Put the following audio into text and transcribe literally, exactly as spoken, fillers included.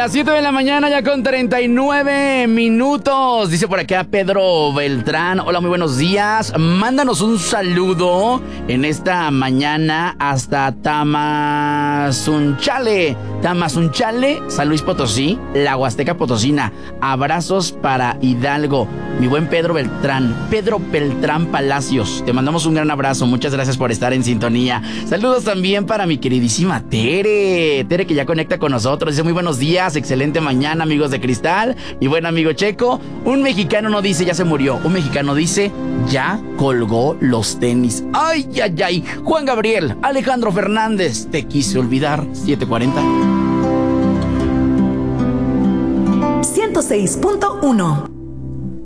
Las siete de la mañana ya con treinta y nueve minutos. Dice por acá Pedro Beltrán. Hola, muy buenos días. Mándanos un saludo en esta mañana hasta Tamazunchale. Tamazunchale, San Luis Potosí, la Huasteca Potosina. Abrazos para Hidalgo. Mi buen Pedro Beltrán. Pedro Beltrán Palacios. Te mandamos un gran abrazo. Muchas gracias por estar en sintonía. Saludos también para mi queridísima Tere. Tere que ya conecta con nosotros. Dice muy buenos días. Excelente mañana, amigos de Cristal. Mi buen amigo Checo. Un mexicano no dice ya se murió. Un mexicano dice ya colgó los tenis. Ay, ay, ay. Juan Gabriel, Alejandro Fernández. Te quise olvidar. siete cuarenta. ciento seis punto uno